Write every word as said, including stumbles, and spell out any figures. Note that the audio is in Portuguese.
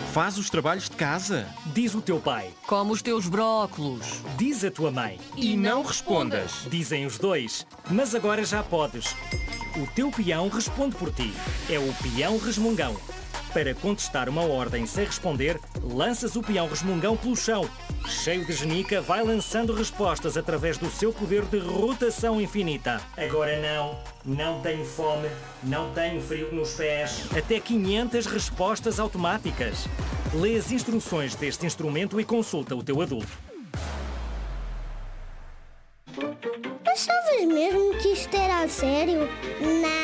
Faz os trabalhos de casa. Diz o teu pai. Come os teus brócolos. Diz a tua mãe. E não respondas. Dizem os dois. Mas agora já podes. O teu peão responde por ti. É o peão resmungão. Para contestar uma ordem sem responder, lanças o peão resmungão pelo chão. Cheio de genica, vai lançando respostas através do seu poder de rotação infinita. Agora não, não tenho fome, não tenho frio nos pés. Até quinhentas respostas automáticas. Lê as instruções deste instrumento e consulta o teu adulto. Achavas mesmo que isto era a sério? Não.